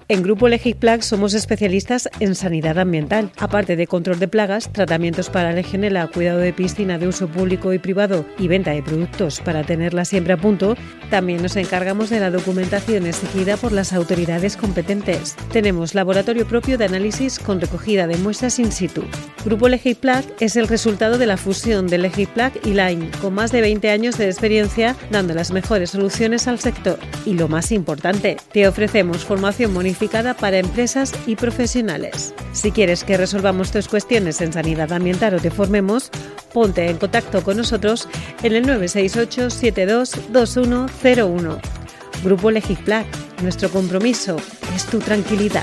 En Grupo Legiplag somos especialistas en sanidad ambiental. Aparte de control de plagas, tratamientos para legionela, cuidado de piscina de uso público y privado y venta de productos para tenerla siempre a punto, también nos encargamos de la documentación exigida por las autoridades competentes. Tenemos laboratorio propio de análisis con recogida de muestras in situ. Grupo Legiplag es el resultado de la fusión de Legiplag y Line, con más de 20 años de experiencia dando las mejores soluciones al sector. Y lo más importante, te ofrecemos formación monitorada para empresas y profesionales. Si quieres que resolvamos tus cuestiones en sanidad ambiental o te formemos, ponte en contacto con nosotros en el 968 72 2101. Grupo Legiplag, nuestro compromiso es tu tranquilidad.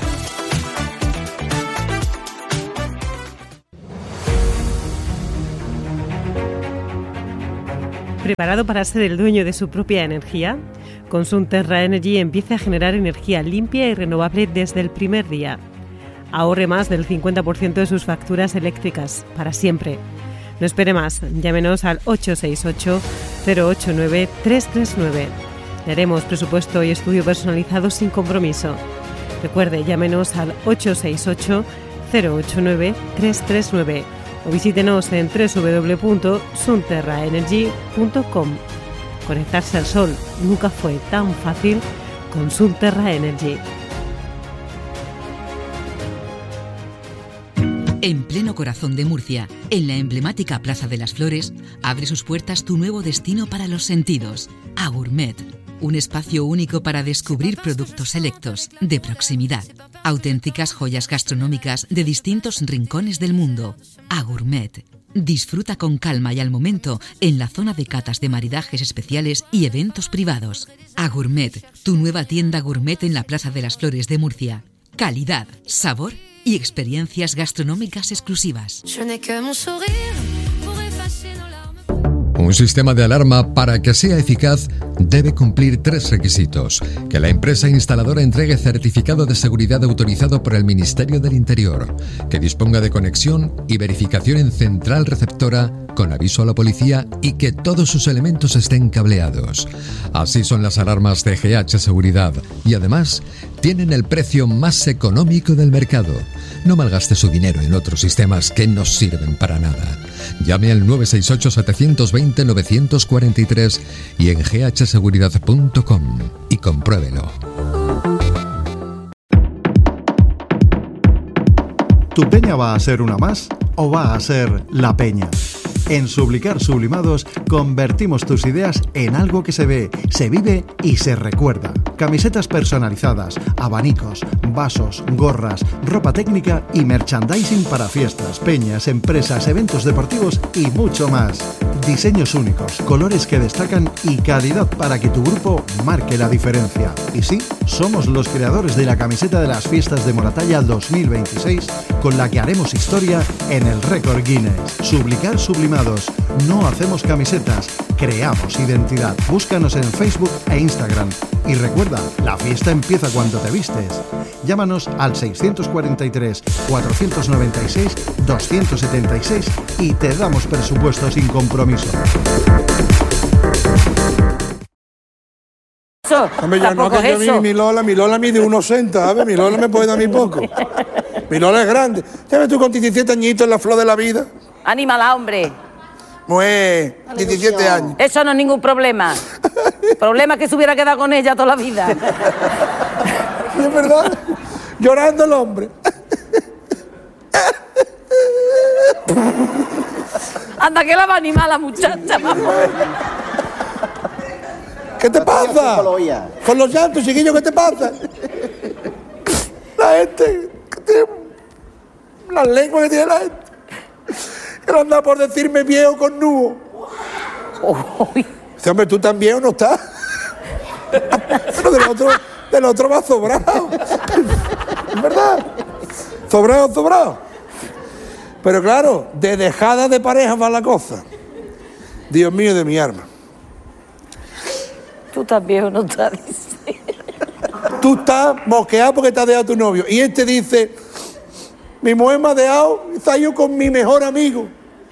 ¿Preparado para ser el dueño de su propia energía? Con Sunterra Energy empieza a generar energía limpia y renovable desde el primer día. Ahorre más del 50% de sus facturas eléctricas, para siempre. No espere más, llámenos al 868-089-339. Le haremos presupuesto y estudio personalizado sin compromiso. Recuerde, llámenos al 868-089-339 o visítenos en www.sunterraenergy.com. Conectarse al sol nunca fue tan fácil con Sunterra Energy. En pleno corazón de Murcia, en la emblemática Plaza de las Flores, abre sus puertas tu nuevo destino para los sentidos, Agourmet. Un espacio único para descubrir productos selectos, de proximidad. Auténticas joyas gastronómicas de distintos rincones del mundo. Agourmet. Disfruta con calma y al momento en la zona de catas de maridajes especiales y eventos privados. Agourmet, tu nueva tienda gourmet en la Plaza de las Flores de Murcia. Calidad, sabor y experiencias gastronómicas exclusivas. Un sistema de alarma, para que sea eficaz, debe cumplir 3 requisitos. Que la empresa instaladora entregue certificado de seguridad autorizado por el Ministerio del Interior. Que disponga de conexión y verificación en central receptora con aviso a la policía y que todos sus elementos estén cableados. Así son las alarmas de GH Seguridad y además tienen el precio más económico del mercado. No malgaste su dinero en otros sistemas que no sirven para nada. Llame al 968-720-943 y en ghseguridad.com y compruébelo. ¿Tu peña va a ser una más o va a ser la peña? En Sublicar Sublimados convertimos tus ideas en algo que se ve, se vive y se recuerda. Camisetas personalizadas, abanicos, vasos, gorras, ropa técnica y merchandising para fiestas, peñas, empresas, eventos deportivos y mucho más. Diseños únicos, colores que destacan y calidad para que tu grupo marque la diferencia. Y sí, somos los creadores de la camiseta de las fiestas de Moratalla 2026, con la que haremos historia en el récord Guinness. Sublicar Sublimados. No hacemos camisetas, creamos identidad. Búscanos en Facebook e Instagram. Y recuerda, la fiesta empieza cuando te vistes. Llámanos al 646-496-276 y te damos presupuesto sin compromiso. Hombre, yo no, que yo mi Lola mide 1,60, ¿sabes? Mi Lola me puede dar muy poco. Mi Lola es grande. Ya ves tú con 17 añitos en la flor de la vida. Anímala, hombre. Pues 17 años. Eso no es ningún problema. Problema es que se hubiera quedado con ella toda la vida. Es verdad. Llorando el hombre. Anda, que la va a animar la muchacha, mamá. ¿Qué te pasa? Con los llantos, chiquillo, ¿qué te pasa? La gente que tiene la lengua que tiene la gente. Que no anda por decirme viejo con nudo. Dice, hombre, ¿tú tan viejo no estás? Pero del otro va sobrado. ¿Es verdad? Sobrado. Pero claro, de dejada de pareja va la cosa. Dios mío de mi alma. Tú tan viejo no estás, dice. Tú estás mosqueado porque te has dejado a tu novio. Y este dice, mi mujer me ha dejado y está yo con mi mejor amigo.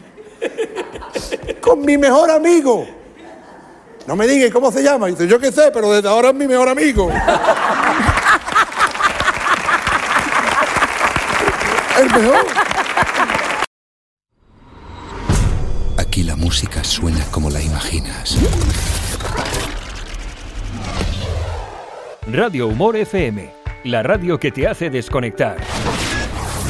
Con mi mejor amigo. No me digas cómo se llama. Dice, yo qué sé, pero desde ahora es mi mejor amigo. El mejor. Aquí la música suena como la imaginas. Radio Humor FM, la radio que te hace desconectar.